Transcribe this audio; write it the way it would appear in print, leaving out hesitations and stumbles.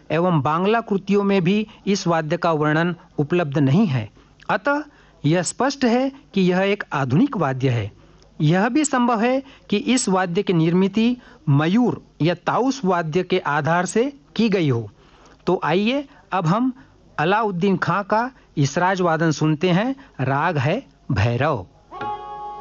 एवं बांग्ला कृतियों में भी इस वाद्य का वर्णन उपलब्ध नहीं है। अतः यह स्पष्ट है कि यह एक आधुनिक वाद्य है। यह भी संभव है कि इस वाद्य की निर्मिति मयूर या ताउस वाद्य के आधार से की गई हो। तो आइए अब हम अलाउद्दीन खां का इसराज वादन सुनते हैं। राग है भैरव।